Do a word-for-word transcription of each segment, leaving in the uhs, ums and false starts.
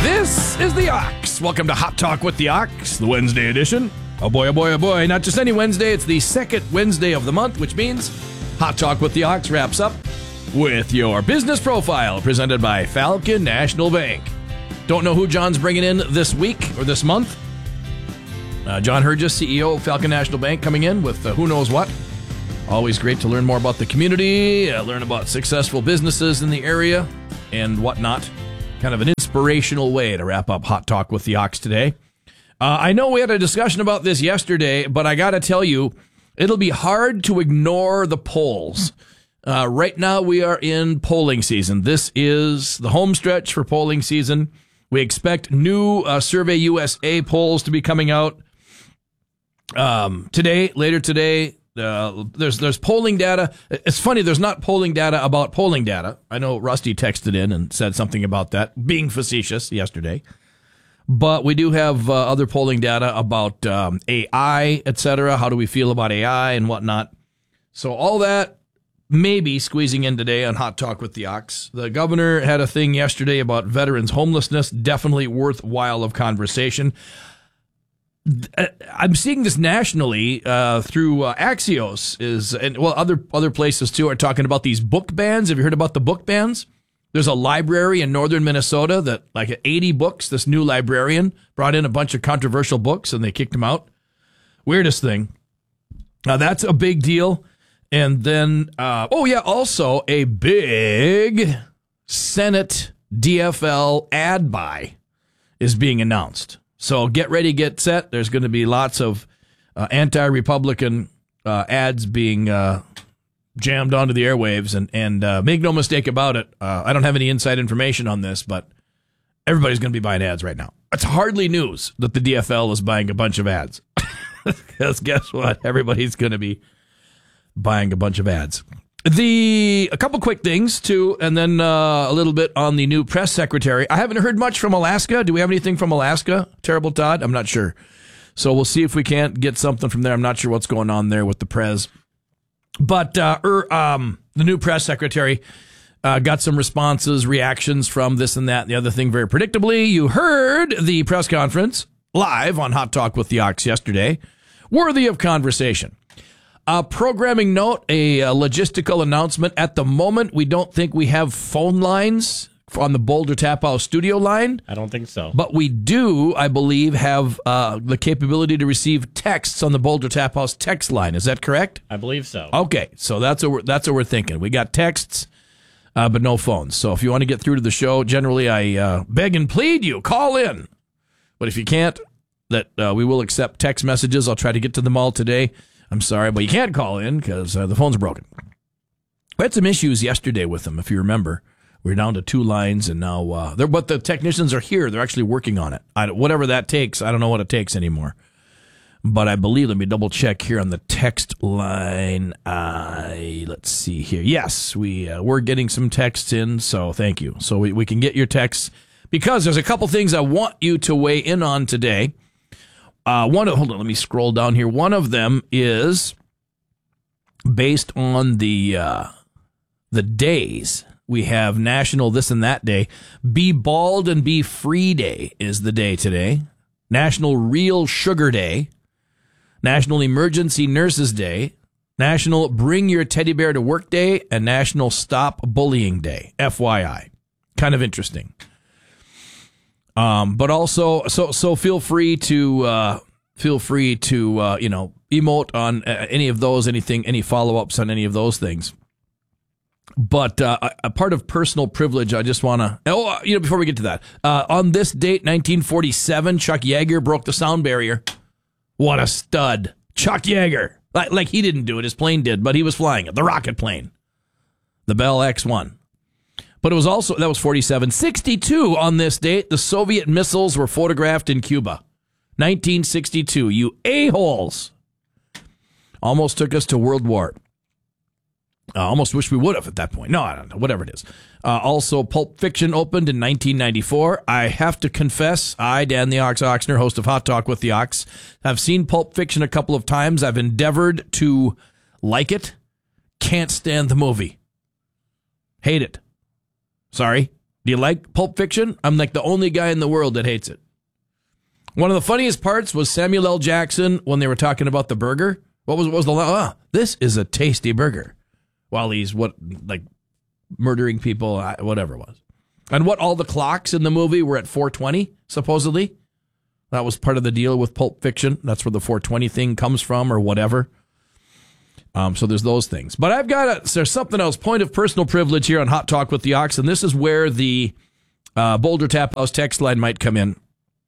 This is the Ox. Welcome to Hot Talk with the Ox, the Wednesday edition. Oh boy, oh boy, oh boy. Not just any Wednesday, it's the second Wednesday of the month, which means Hot Talk with the Ox wraps up with your business profile presented by Falcon National Bank. Don't know who John's bringing in this week or this month. Uh, John Herges, C E O of Falcon National Bank, coming in with uh, who knows what. Always great to learn more about the community, uh, learn about successful businesses in the area and whatnot. Kind of an inspirational way to wrap up Hot Talk with the Ox today. Uh, I know we had a discussion about this yesterday, but I got to tell you, it'll be hard to ignore the polls. Uh, right now, we are in polling season. This is the home stretch for polling season. We expect new uh, Survey U S A polls to be coming out um, today, later today. Uh, there's there's polling data. It's funny, there's not polling data about polling data. I know Rusty texted in and said something about that, being facetious yesterday. But we do have uh, other polling data about um, A I, et cetera. How do we feel about A I and whatnot? So all that may be squeezing in today on Hot Talk with the Ox. The governor had a thing yesterday about veterans' homelessness. Definitely worthwhile of conversation. I'm seeing this nationally uh, through uh, Axios, is and well, other other places too are talking about these book bans. Have you heard about the book bans? There's a library in northern Minnesota that, like eighty books, this new librarian brought in a bunch of controversial books and they kicked him out. Weirdest thing. Now that's a big deal. And then, uh, oh yeah, also a big Senate D F L ad buy is being announced. So get ready, get set. There's going to be lots of uh, anti-Republican uh, ads being uh, jammed onto the airwaves. And, and uh, make no mistake about it, uh, I don't have any inside information on this, but everybody's going to be buying ads right now. It's hardly news that the D F L is buying a bunch of ads. Because guess what? Everybody's going to be buying a bunch of ads. The a couple quick things, too, and then uh, a little bit on the new press secretary. I haven't heard much from Alaska. Do we have anything from Alaska? Terrible Todd? I'm not sure. So we'll see if we can't get something from there. I'm not sure what's going on there with the prez. But uh, er, um, the new press secretary uh, got some responses, reactions from this and that and the other thing very predictably. You heard the press conference live on Hot Talk with the Ox yesterday. Worthy of conversation. A programming note, a, a logistical announcement. At the moment, we don't think we have phone lines on the Boulder Tap House studio line. I don't think so. But we do, I believe, have uh, the capability to receive texts on the Boulder Tap House text line. Is that correct? I believe so. Okay, so that's what we're, that's what we're thinking. We got texts, uh, but no phones. So if you want to get through to the show, generally I uh, beg and plead you, call in. But if you can't, that uh, we will accept text messages. I'll try to get to them all today. I'm sorry, but you can't call in because uh, the phone's broken. We had some issues yesterday with them, if you remember. We were down to two lines, and now uh, they're but the technicians are here. They're actually working on it. I, whatever that takes, I don't know what it takes anymore. But I believe, let me double check here on the text line. I let's see here. Yes, we uh, we're getting some texts in, so thank you. So we, we can get your texts because there's a couple things I want you to weigh in on today. Uh, one of, hold on, let me scroll down here. One of them is based on the uh, the days. We have National This and That Day. Be Bald and Be Free Day is the day today. National Real Sugar Day. National Emergency Nurses Day. National Bring Your Teddy Bear to Work Day. And National Stop Bullying Day. F Y I. Kind of interesting. Um, but also, so so feel free to uh, feel free to uh, you know emote on uh, any of those, anything, any follow ups on any of those things. But uh, a part of personal privilege, I just want to oh you know before we get to that, uh, on this date, nineteen forty-seven, Chuck Yeager broke the sound barrier. What a stud, Chuck Yeager! Like, like he didn't do it, his plane did, but he was flying it, the rocket plane, the Bell X one. But it was also, that was forty-seven. sixty-two on this date, the Soviet missiles were photographed in Cuba. nineteen sixty-two. You a-holes. Almost took us to World War. I uh, almost wish we would have at that point. No, I don't know. Whatever it is. Uh, also, Pulp Fiction opened in nineteen ninety-four. I have to confess, I, Dan the Ox Oxner, host of Hot Talk with the Ox, have seen Pulp Fiction a couple of times. I've endeavored to like it. Can't stand the movie. Hate it. Sorry. Do you like Pulp Fiction? I'm like the only guy in the world that hates it. One of the funniest parts was Samuel L. Jackson when they were talking about the burger. What was what was the ah, this is a tasty burger, while he's what like murdering people, whatever it was, and what all the clocks in the movie were at four twenty supposedly. That was part of the deal with Pulp Fiction. That's where the four twenty thing comes from, or whatever. Um, so there's those things. But I've got a, there's something else. Point of personal privilege here on Hot Talk with the Ox, and this is where the uh, Boulder Tap House text line might come in.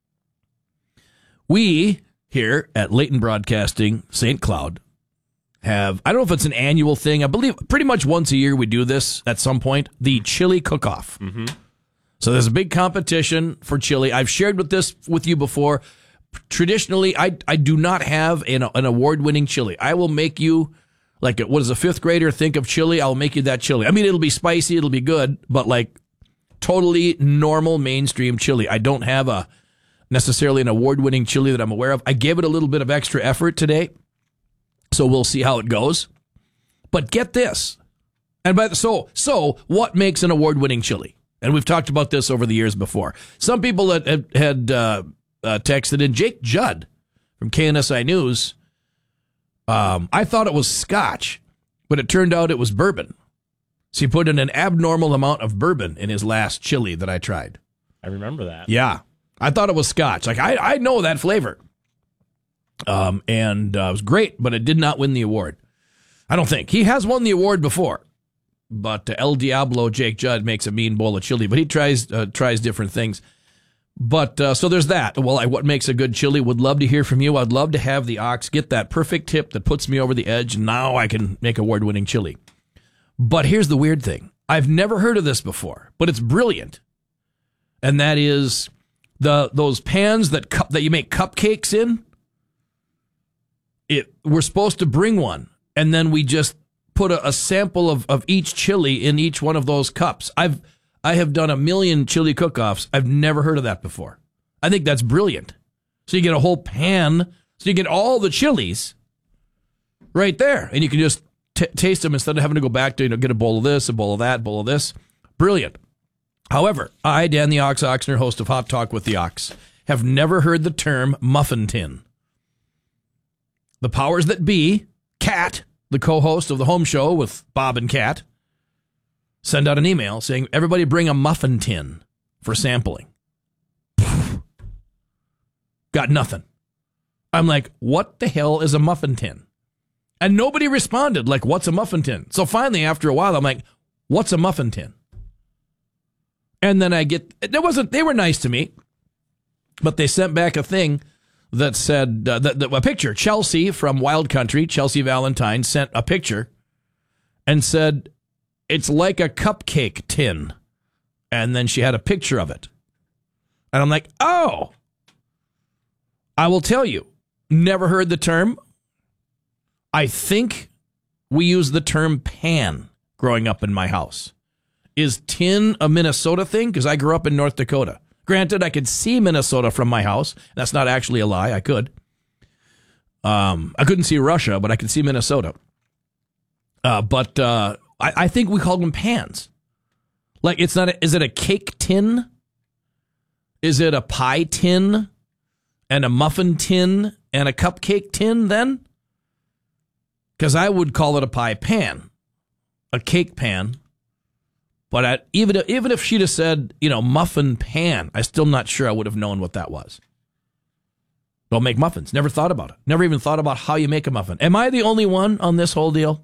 We here at Leighton Broadcasting, Saint Cloud, have, I don't know if it's an annual thing. I believe pretty much once a year we do this at some point, the chili cook-off. Mm-hmm. So there's a big competition for chili. I've shared with this with you before. Traditionally, I I do not have an, an award-winning chili. I will make you, like, what does a fifth grader think of chili? I'll make you that chili. I mean, it'll be spicy, it'll be good, but like totally normal mainstream chili. I don't have a necessarily an award-winning chili that I'm aware of. I gave it a little bit of extra effort today, so we'll see how it goes. But get this. And by the, so, so what makes an award-winning chili? And we've talked about this over the years before. Some people that had, had uh, uh, texted in, Jake Judd from K N S I News, um, I thought it was Scotch, but it turned out it was bourbon. So he put in an abnormal amount of bourbon in his last chili that I tried. I remember that. Yeah. I thought it was Scotch. Like, I, I know that flavor. Um, and uh, it was great, but it did not win the award. I don't think. He has won the award before. But uh, El Diablo, Jake Judd, makes a mean bowl of chili. But he tries uh, tries different things. But uh, so there's that. Well, I, what makes a good chili? Would love to hear from you. I'd love to have the Ox get that perfect tip that puts me over the edge. Now I can make award-winning chili. But here's the weird thing. I've never heard of this before, but it's brilliant. And that is the those pans that cup, that you make cupcakes in. It we're supposed to bring one, and then we just put a, a sample of, of each chili in each one of those cups. I've I have done a million chili cook-offs. I've never heard of that before. I think that's brilliant. So you get a whole pan, so you get all the chilies right there, and you can just t- taste them instead of having to go back to, you know, get a bowl of this, a bowl of that, bowl of this. Brilliant. However, I, Dan the Ox Oxner, host of Hot Talk with the Ox, have never heard the term muffin tin. The powers that be, Kat, the co-host of the home show with Bob and Kat, send out an email saying, everybody bring a muffin tin for sampling. Got nothing. I'm like, what the hell is a muffin tin? And nobody responded, like, what's a muffin tin? So finally, after a while, I'm like, what's a muffin tin? And then I get, it wasn't, they were nice to me, but they sent back a thing that said, uh, that, that, a picture. Chelsea from Wild Country, Chelsea Valentine, sent a picture and said, it's like a cupcake tin. And then she had a picture of it. And I'm like, oh, I will tell you, never heard the term. I think we use the term pan growing up in my house. Is tin a Minnesota thing? Because I grew up in North Dakota. Granted, I could see Minnesota from my house. That's not actually a lie. I could. Um, I couldn't see Russia, but I could see Minnesota. Uh, but uh, I, I think we called them pans. Like, it's not. A, is it a cake tin? Is it a pie tin? And a muffin tin? And a cupcake tin then? Because I would call it a pie pan. A cake pan. But I, even, if, even if she'd have said, you know, muffin pan, I'm still not sure I would have known what that was. Don't make muffins. Never thought about it. Never even thought about how you make a muffin. Am I the only one on this whole deal?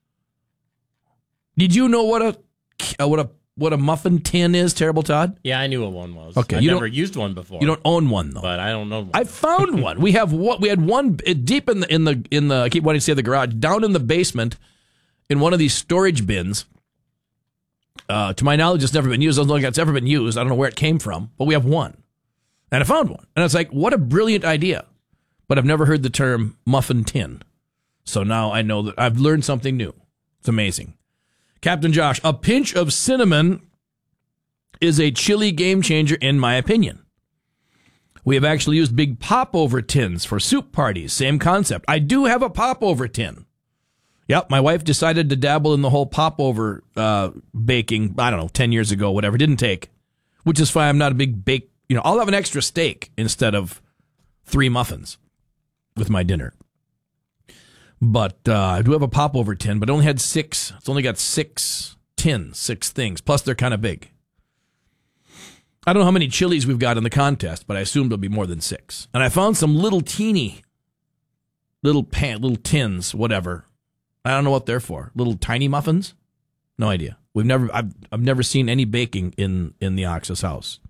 Did you know what a uh, what a what a muffin tin is, Terrible Todd? Yeah, I knew what one was. Okay, I've you never don't- used one before. You don't own one though. But I don't know. One. I found one. We have what we had one uh, deep in the in the in the. I keep wanting to say the garage, down in the basement, in one of these storage bins. Uh, to my knowledge, it's never been used. I don't know if it's ever been used. I don't know where it came from, but we have one. And I found one. And it's like, what a brilliant idea. But I've never heard the term muffin tin. So now I know that I've learned something new. It's amazing. Captain Josh, a pinch of cinnamon is a chili game changer in my opinion. We have actually used big popover tins for soup parties. Same concept. I do have a popover tin. Yep, my wife decided to dabble in the whole popover uh, baking, I don't know, ten years ago, whatever. Didn't take. which is fine. I'm not a big bake. You know, I'll have an extra steak instead of three muffins with my dinner. But uh, I do have a popover tin, but it only had six. It's only got six tins, six things. Plus, they're kind of big. I don't know how many chilies we've got in the contest, but I assume there'll be more than six. And I found some little teeny, little pan, little tins, whatever. I don't know what they're for. Little tiny muffins? No idea. We've never. I've I've never seen any baking in in the Oxus house.